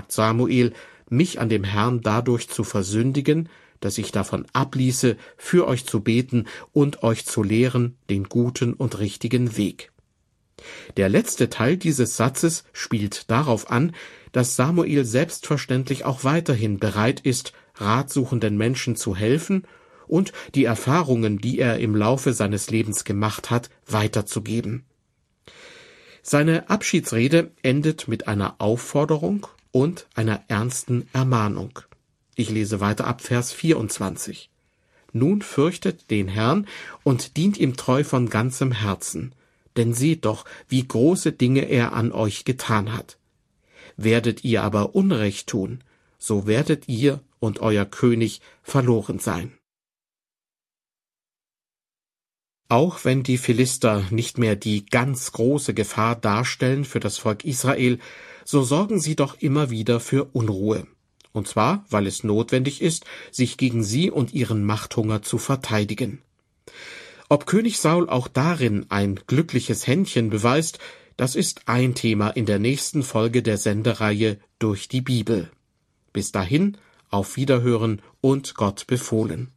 sagt Samuel, mich an dem Herrn dadurch zu versündigen, dass ich davon abließe, für euch zu beten und euch zu lehren den guten und richtigen Weg. Der letzte Teil dieses Satzes spielt darauf an, dass Samuel selbstverständlich auch weiterhin bereit ist, ratsuchenden Menschen zu helfen und die Erfahrungen, die er im Laufe seines Lebens gemacht hat, weiterzugeben. Seine Abschiedsrede endet mit einer Aufforderung und einer ernsten Ermahnung. Ich lese weiter ab Vers 24. Nun fürchtet den Herrn und dient ihm treu von ganzem Herzen, denn seht doch, wie große Dinge er an euch getan hat. Werdet ihr aber Unrecht tun, so werdet ihr und euer König verloren sein. Auch wenn die Philister nicht mehr die ganz große Gefahr darstellen für das Volk Israel, so sorgen sie doch immer wieder für Unruhe. Und zwar, weil es notwendig ist, sich gegen sie und ihren Machthunger zu verteidigen. Ob König Saul auch darin ein glückliches Händchen beweist, das ist ein Thema in der nächsten Folge der Sendereihe Durch die Bibel. Bis dahin, auf Wiederhören und Gott befohlen.